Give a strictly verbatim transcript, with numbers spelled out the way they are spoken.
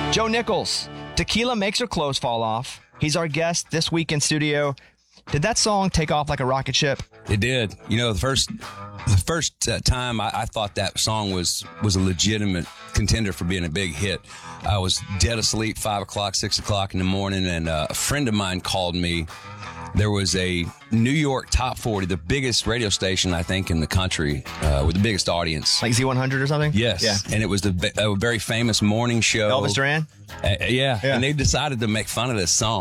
Joe Nichols, Tequila Makes Her Clothes Fall Off. He's our guest this week in studio. Did that song take off like a rocket ship? It did. You know, the first the first uh, time I, I thought that song was was a legitimate contender for being a big hit. I was dead asleep, five o'clock, six o'clock in the morning, and uh, a friend of mine called me. There was a New York Top forty, the biggest radio station, I think, in the country, uh, with the biggest audience. Like Z one hundred or something? Yes. Yeah. And it was the, a very famous morning show. Elvis Duran? Uh, yeah. Yeah. And they decided to make fun of this song.